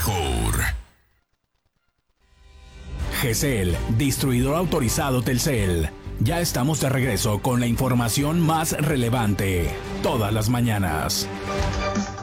mejor. GESEL, distribuidor autorizado Telcel. Ya estamos de regreso con la información más relevante, todas las mañanas.